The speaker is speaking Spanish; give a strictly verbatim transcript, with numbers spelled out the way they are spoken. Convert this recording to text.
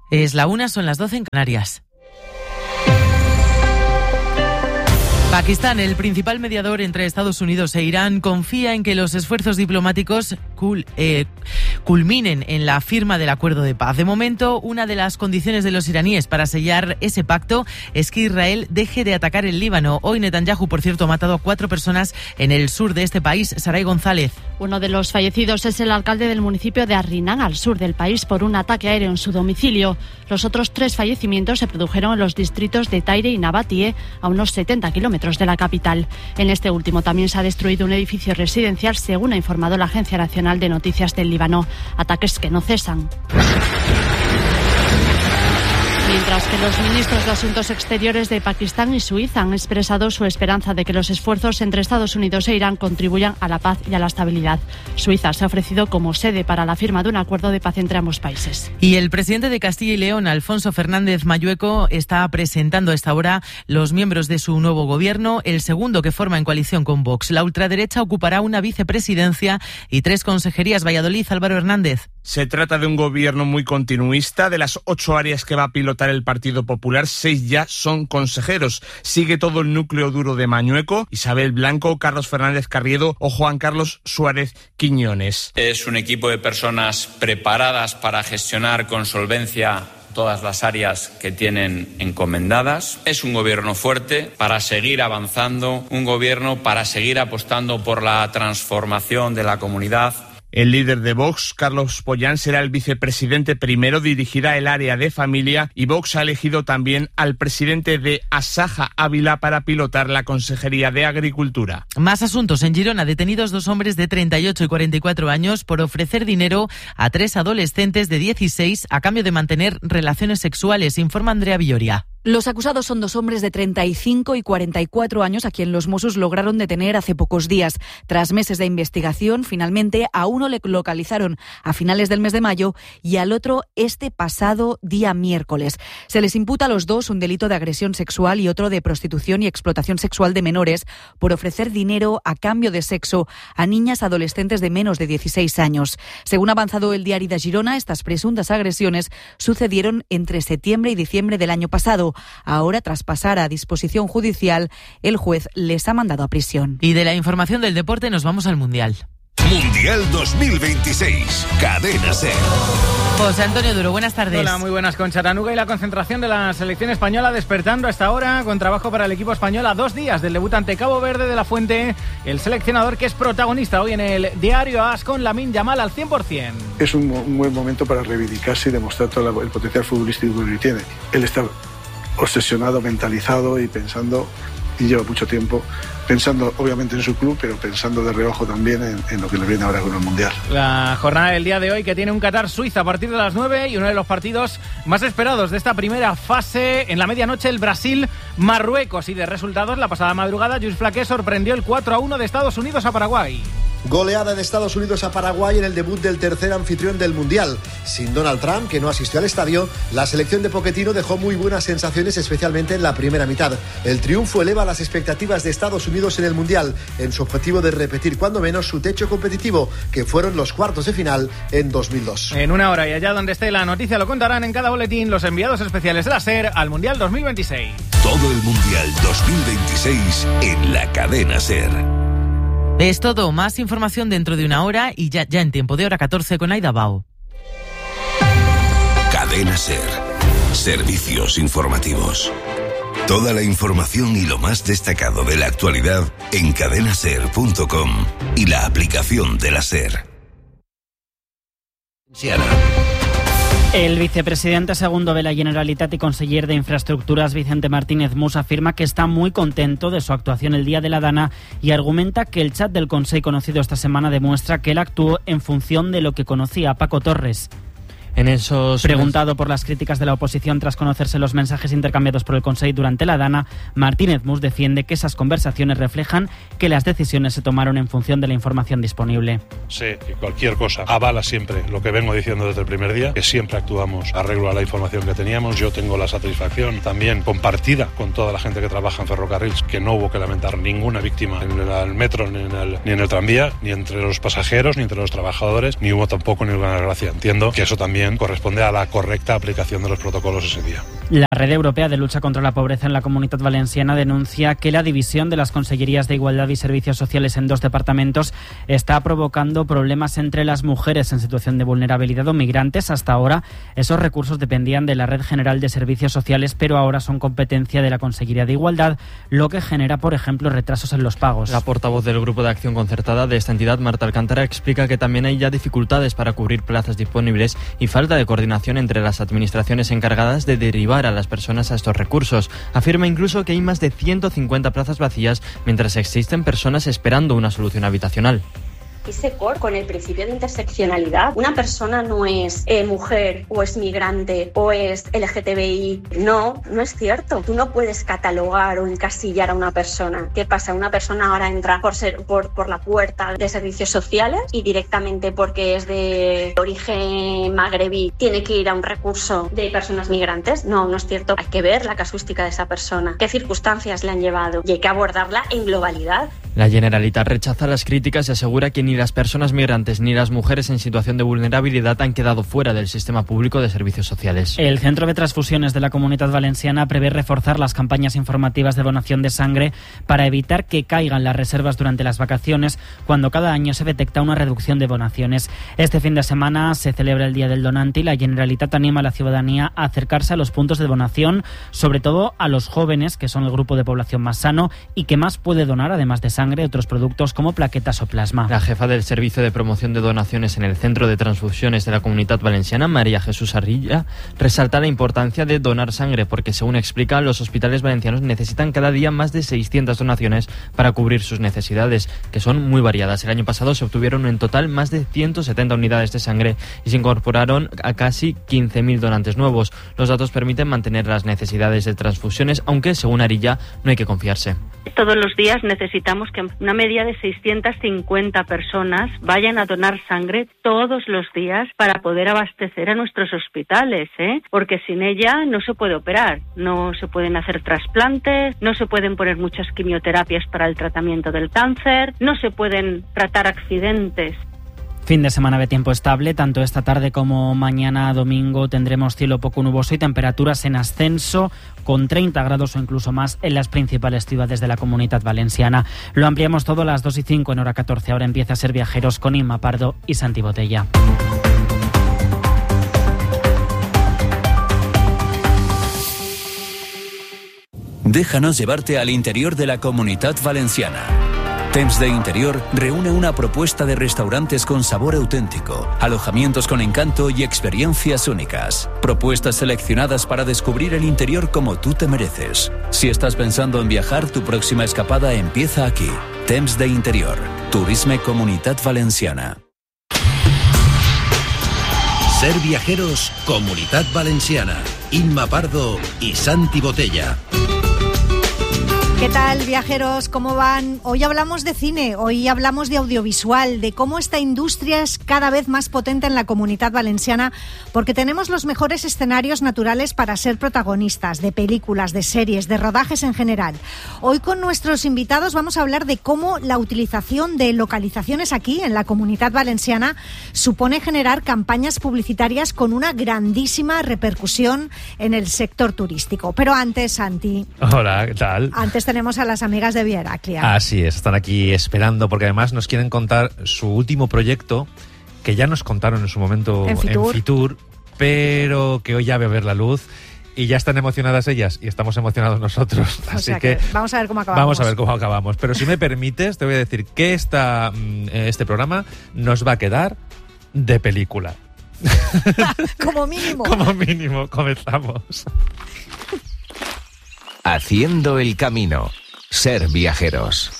Es la una, son las doce en Canarias. Pakistán, el principal mediador entre Estados Unidos e Irán, confía en que los esfuerzos diplomáticos cul, eh, culminen en la firma del acuerdo de paz. De momento, una de las condiciones de los iraníes para sellar ese pacto es que Israel deje de atacar el Líbano. Hoy Netanyahu, por cierto, ha matado a cuatro personas en el sur de este país. Saray González. Uno de los fallecidos es el alcalde del municipio de Arrinán, al sur del país, por un ataque aéreo en su domicilio. Los otros tres fallecimientos se produjeron en los distritos de Taire y Nabatie, a unos setenta kilómetros de la capital. En este último también se ha destruido un edificio residencial, según ha informado la Agencia Nacional de Noticias del Líbano. Ataques que no cesan. Mientras que los ministros de Asuntos Exteriores de Pakistán y Suiza han expresado su esperanza de que los esfuerzos entre Estados Unidos e Irán contribuyan a la paz y a la estabilidad. Suiza se ha ofrecido como sede para la firma de un acuerdo de paz entre ambos países. Y el presidente de Castilla y León, Alfonso Fernández Mañueco, está presentando a esta hora los miembros de su nuevo gobierno, el segundo que forma en coalición con Vox. La ultraderecha ocupará una vicepresidencia y tres consejerías. Valladolid, Álvaro Hernández. Se trata de un gobierno muy continuista. De las ocho áreas que va a pilotar el Partido Popular, seis ya son consejeros. Sigue todo el núcleo duro de Mañueco, Isabel Blanco, Carlos Fernández Carriedo o Juan Carlos Suárez Quiñones. Es un equipo de personas preparadas para gestionar con solvencia todas las áreas que tienen encomendadas. Es un gobierno fuerte para seguir avanzando, un gobierno para seguir apostando por la transformación de la comunidad. El líder de Vox, Carlos Pollán, será el vicepresidente primero, dirigirá el área de familia y Vox ha elegido también al presidente de Asaja Ávila para pilotar la Consejería de Agricultura. Más asuntos. En Girona, detenidos dos hombres de treinta y ocho y cuarenta y cuatro años por ofrecer dinero a tres adolescentes de dieciséis a cambio de mantener relaciones sexuales, informa Andrea Villoria. Los acusados son dos hombres de treinta y cinco y cuarenta y cuatro años a quien los Mossos lograron detener hace pocos días. Tras meses de investigación, finalmente a uno le localizaron a finales del mes de mayo y al otro este pasado día miércoles. Se les imputa a los dos un delito de agresión sexual y otro de prostitución y explotación sexual de menores por ofrecer dinero a cambio de sexo a niñas adolescentes de menos de dieciséis años. Según ha avanzado el Diari de Girona, estas presuntas agresiones sucedieron entre septiembre y diciembre del año pasado. Ahora, tras pasar a disposición judicial, el juez les ha mandado a prisión. Y de la información del deporte nos vamos al Mundial. Mundial dos mil veintiséis, Cadena SER. José Antonio Duro, buenas tardes. Hola, muy buenas. Con Chattanooga y la concentración de la selección española despertando hasta ahora con trabajo para el equipo español a dos días del debut ante Cabo Verde de la Fuente. El seleccionador que es protagonista hoy en el diario AS con Lamine Yamal al cien por ciento. Es un, un buen momento para reivindicarse y demostrar todo la, el potencial futbolístico que tiene. Él está obsesionado, mentalizado y pensando, y lleva mucho tiempo pensando obviamente en su club, pero pensando de reojo también en, en lo que le viene ahora con el Mundial. La jornada del día de hoy que tiene un Qatar-Suiza a partir de las nueve y uno de los partidos más esperados de esta primera fase. En la medianoche el Brasil-Marruecos, y de resultados la pasada madrugada Lluís Flaqué sorprendió el cuatro a uno de Estados Unidos a Paraguay. Goleada de Estados Unidos a Paraguay en el debut del tercer anfitrión del Mundial. Sin Donald Trump, que no asistió al estadio, la selección de Pochettino dejó muy buenas sensaciones, especialmente en la primera mitad. El triunfo eleva las expectativas de Estados Unidos en el Mundial, en su objetivo de repetir cuando menos su techo competitivo, que fueron los cuartos de final en dos mil dos. En una hora y allá donde esté la noticia lo contarán en cada boletín los enviados especiales de la SER al Mundial dos mil veintiséis. Todo el Mundial dos mil veintiséis en la Cadena SER. Es todo, más información dentro de una hora y ya, ya en tiempo de hora catorce con Aida Bao. Cadena SER. Servicios informativos. Toda la información y lo más destacado de la actualidad en cadena ser punto com y la aplicación de la SER. El vicepresidente segundo de la Generalitat y conseller de Infraestructuras, Vicente Martínez Mus, afirma que está muy contento de su actuación el día de la Dana y argumenta que el chat del Consell conocido esta semana demuestra que él actuó en función de lo que conocía a Paco Torres. En esos... Preguntado por las críticas de la oposición tras conocerse los mensajes intercambiados por el Consell durante la Dana, Martínez Mus defiende que esas conversaciones reflejan que las decisiones se tomaron en función de la información disponible. Sé que cualquier cosa avala siempre lo que vengo diciendo desde el primer día, que siempre actuamos arreglo a la información que teníamos. Yo tengo la satisfacción también compartida con toda la gente que trabaja en ferrocarriles, que no hubo que lamentar ninguna víctima en el metro, ni en el, ni en el tranvía, ni entre los pasajeros, ni entre los trabajadores, ni hubo tampoco ninguna desgracia. Entiendo que eso también también corresponde a la correcta aplicación de los protocolos ese día. La Red Europea de Lucha contra la Pobreza en la Comunitat Valenciana denuncia que la división de las Consellerías de Igualdad y Servicios Sociales en dos departamentos está provocando problemas entre las mujeres en situación de vulnerabilidad o migrantes. Hasta ahora esos recursos dependían de la Red General de Servicios Sociales, pero ahora son competencia de la Consellería de Igualdad, lo que genera, por ejemplo, retrasos en los pagos. La portavoz del Grupo de Acción Concertada de esta entidad, Marta Alcántara, explica que también hay ya dificultades para cubrir plazas disponibles y falta de coordinación entre las administraciones encargadas de derivar a las personas a estos recursos. Afirma incluso que hay más de ciento cincuenta plazas vacías, mientras existen personas esperando una solución habitacional. Ese core con el principio de interseccionalidad. Una persona no es eh, mujer o es migrante o es L G T B I. No, no es cierto. Tú no puedes catalogar o encasillar a una persona. ¿Qué pasa? Una persona ahora entra por, ser, por, por la puerta de servicios sociales y directamente porque es de origen magrebí tiene que ir a un recurso de personas migrantes. No, no es cierto. Hay que ver la casuística de esa persona, qué circunstancias le han llevado y hay que abordarla en globalidad. La Generalitat rechaza las críticas y asegura que ni las personas migrantes ni las mujeres en situación de vulnerabilidad han quedado fuera del sistema público de servicios sociales. El Centro de Transfusiones de la Comunitat Valenciana prevé reforzar las campañas informativas de donación de sangre para evitar que caigan las reservas durante las vacaciones, cuando cada año se detecta una reducción de donaciones. Este fin de semana se celebra el Día del Donante y la Generalitat anima a la ciudadanía a acercarse a los puntos de donación, sobre todo a los jóvenes, que son el grupo de población más sano y que más puede donar, además de sangre, otros productos como plaquetas o plasma. La jefa del Servicio de Promoción de Donaciones en el Centro de Transfusiones de la Comunitat Valenciana, María Jesús Arrilla, resalta la importancia de donar sangre porque, según explica, los hospitales valencianos necesitan cada día más de seiscientas donaciones para cubrir sus necesidades, que son muy variadas. El año pasado se obtuvieron en total más de ciento setenta unidades de sangre y se incorporaron a casi quince mil donantes nuevos. Los datos permiten mantener las necesidades de transfusiones, aunque, según Arrilla, no hay que confiarse. Todos los días necesitamos que una media de seiscientas cincuenta personas vayan a donar sangre todos los días para poder abastecer a nuestros hospitales, ¿eh? Porque sin ella no se puede operar, no se pueden hacer trasplantes, no se pueden poner muchas quimioterapias para el tratamiento del cáncer, no se pueden tratar accidentes. Fin de semana de tiempo estable, tanto esta tarde como mañana domingo tendremos cielo poco nuboso y temperaturas en ascenso con treinta grados o incluso más en las principales ciudades de la Comunitat Valenciana. Lo ampliamos todo a las dos y cinco en hora catorce. Ahora empieza a ser Viajeros con Inma Pardo y Santi Botella. Déjanos llevarte al interior de la Comunitat Valenciana. Temps de Interior reúne una propuesta de restaurantes con sabor auténtico, alojamientos con encanto y experiencias únicas. Propuestas seleccionadas para descubrir el interior como tú te mereces. Si estás pensando en viajar, tu próxima escapada empieza aquí. Temps de Interior. Turisme Comunitat Valenciana. Ser Viajeros, Comunitat Valenciana. Inma Pardo y Santi Botella. ¿Qué tal, viajeros? ¿Cómo van? Hoy hablamos de cine, hoy hablamos de audiovisual, de cómo esta industria es cada vez más potente en la Comunitat Valenciana, porque tenemos los mejores escenarios naturales para ser protagonistas de películas, de series, de rodajes en general. Hoy con nuestros invitados vamos a hablar de cómo la utilización de localizaciones aquí, en la Comunitat Valenciana, supone generar campañas publicitarias con una grandísima repercusión en el sector turístico. Pero antes, Santi... Hola, ¿qué tal? Antes tenemos a las amigas de Via Heraclia. Así es, están aquí esperando porque además nos quieren contar su último proyecto que ya nos contaron en su momento en Fitur, en Fitur pero que hoy ya ve a ver la luz y ya están emocionadas ellas y estamos emocionados nosotros. O Así sea que, que vamos a ver cómo acabamos. Vamos a ver cómo acabamos. Pero si me permites, te voy a decir que esta, este programa nos va a quedar de película. Como mínimo. Como mínimo, comenzamos. Haciendo el camino. Ser Viajeros.